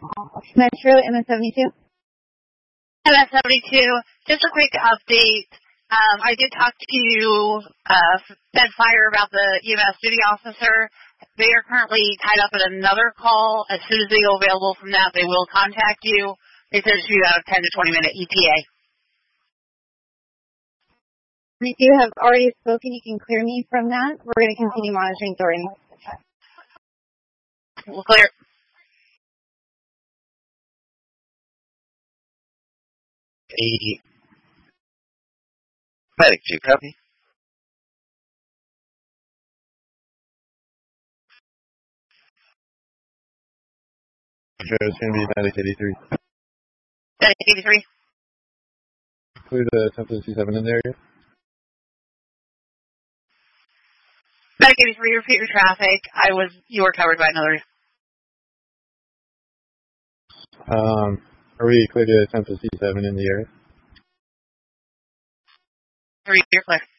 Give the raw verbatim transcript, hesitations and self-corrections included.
Metro M S seventy-two. M S seventy-two, just a quick update. Um, I did talk to uh, Fed Fire about the E M S duty officer. They are currently tied up in another call. As soon as they go available from that, they will contact you. They said it should be about a ten to twenty minute E T A. If you have already spoken, you can clear me from that. We're going to continue monitoring during the check. We'll clear. eighty. Medic two, copy. Sure, it's going to be Medic eighty-three. Medic eighty-three. Clear the Temple C seven in the area. Medic eighty-three, repeat your traffic. I was, you were covered by another. Um, are we clear to Temple C seven in the area? Three, you're clear.